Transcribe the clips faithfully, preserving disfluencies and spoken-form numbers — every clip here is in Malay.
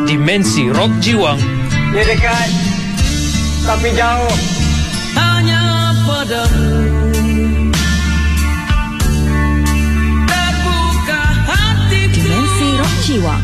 Dimensi Rock Jiwang. Dia dekat tapi jauh. Hanya padamu terbuka hatiku. Dimensi Rock Jiwang.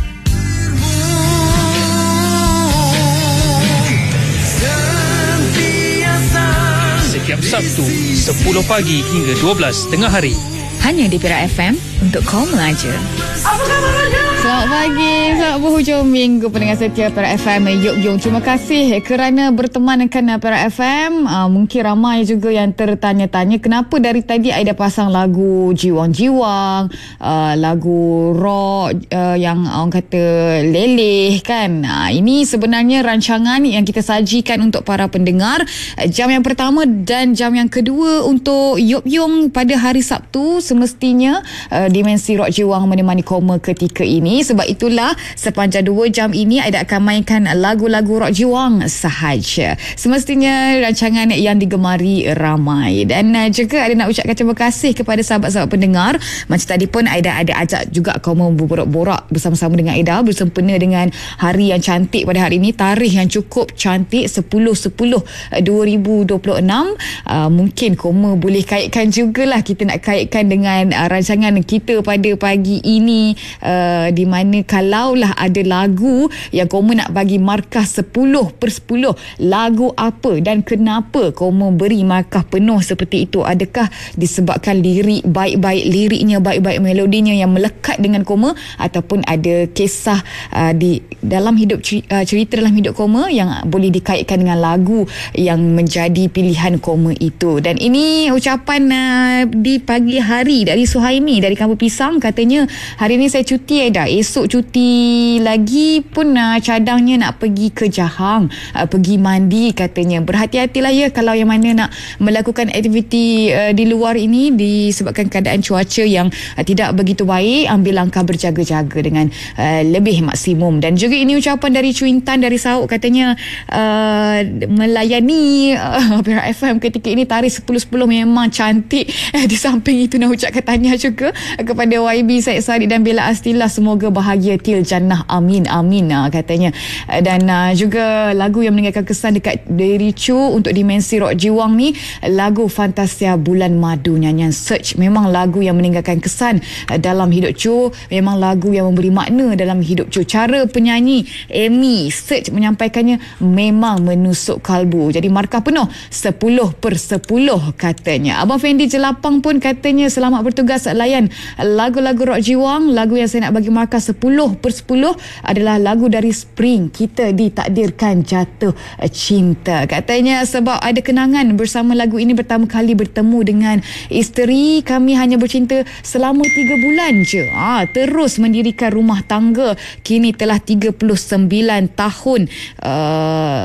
Setiap Sabtu sepuluh pagi hingga dua belas tengah hari. Hanya di Perak F M untuk kau mengajar. Apa khabar raja? Selamat pagi, selamat berhujung minggu pendengar setia Perak F M. Yuk Yung, terima kasih kerana berteman dengan Perak F M. Uh, mungkin ramai juga yang tertanya-tanya kenapa dari tadi Aida pasang lagu Jiwang-Jiwang, uh, lagu rock uh, yang orang kata leleh kan. Uh, ini sebenarnya rancangan yang kita sajikan untuk para pendengar. Uh, jam yang pertama dan jam yang kedua untuk Yuk Yung pada hari Sabtu. Semestinya uh, Dimensi Rock Jiwang menemani koma ketika ini. Sebab itulah sepanjang dua jam ini Aida akan mainkan lagu-lagu rock jiwang sahaja. Semestinya rancangan yang digemari ramai. Dan uh, juga Aida nak ucapkan terima kasih kepada sahabat-sahabat pendengar. Macam tadi pun Aida ada ajak juga kau mau berborak-borak bersama-sama dengan Aida bersempena dengan hari yang cantik pada hari ini, tarikh yang cukup cantik sepuluh sepuluh dua ribu dua puluh enam. Uh, mungkin koma boleh kaitkan jugalah, kita nak kaitkan dengan uh, rancangan kita pada pagi ini, uh, di mana kalaulah ada lagu yang koma nak bagi markah sepuluh per sepuluh, lagu apa dan kenapa koma beri markah penuh seperti itu? Adakah disebabkan lirik baik-baik, liriknya baik-baik, melodinya yang melekat dengan koma, ataupun ada kisah uh, di dalam hidup uh, cerita dalam hidup koma yang boleh dikaitkan dengan lagu yang menjadi pilihan koma itu? Dan ini ucapan uh, di pagi hari dari Suhaimi dari Kampung Pisang. Katanya hari ni saya cuti dah, esok cuti lagi pun uh, cadangnya nak pergi ke Jahang, uh, pergi mandi katanya. Berhati-hatilah ya kalau yang mana nak melakukan aktiviti uh, di luar ini disebabkan keadaan cuaca yang uh, tidak begitu baik. Ambil langkah berjaga-jaga dengan uh, lebih maksimum. Dan juga ini ucapan dari Cuintan dari Sauk, katanya uh, melayani uh, Perak F M ketika ini tarikh sepuluh sepuluh memang cantik. Di samping itu nak ucapkan tahniah juga kepada Y B Said Sadiq dan Bella Astila, semoga bahagia til jannah, amin amin katanya. Dan uh, juga lagu yang meninggalkan kesan dekat diri Cu untuk Dimensi Rock Jiwang ni, lagu Fantasia Bulan Madu nyanyian Search. Memang lagu yang meninggalkan kesan uh, dalam hidup Cu, memang lagu yang memberi makna dalam hidup Cu. Cara penyanyi Amy Search menyampaikannya memang menusuk kalbu. Jadi markah penuh sepuluh per sepuluh katanya. Abang Fendi Jelapang pun katanya selamat bertugas layan lagu-lagu rock jiwang. Lagu yang saya nak bagi markah sepuluh per sepuluh adalah lagu dari Spring, Kita Ditakdirkan Jatuh Cinta. Katanya sebab ada kenangan bersama lagu ini, pertama kali bertemu dengan isteri, kami hanya bercinta selama tiga bulan je. Ha, terus mendirikan rumah tangga, kini telah tiga puluh sembilan tahun. Uh,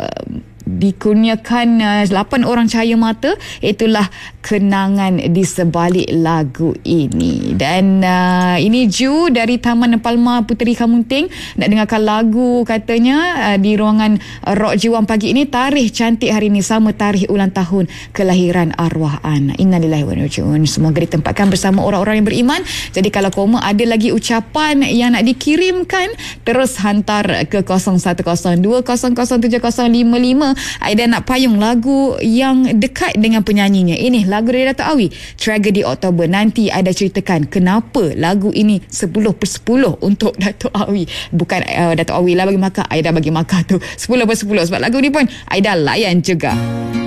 dikurniakan uh, lapan orang cahaya mata. Itulah kenangan di sebalik lagu ini. Dan uh, ini Ju dari Taman Palma Puteri Kamunting nak dengarkan lagu katanya uh, di ruangan uh, Rock Jiwang pagi ini. Tarikh cantik hari ini sama tarikh ulang tahun kelahiran arwah An. Innalillahi wa inna ilaihi raji'un. Semoga ditempatkan bersama orang-orang yang beriman. Jadi kalau koma ada lagi ucapan yang nak dikirimkan, terus hantar ke kosong satu kosong dua kosong kosong tujuh kosong lima lima. Aida nak payung lagu yang dekat dengan penyanyinya. Ini lagu dari Dato' Awi, Tragedi Oktober. Nanti Aida ceritakan kenapa lagu ini sepuluh per sepuluh untuk Dato' Awi. Bukan uh, Dato' Awi lah bagi markah, Aida bagi markah tu sepuluh per sepuluh. Sebab lagu ni pun Aida layan juga.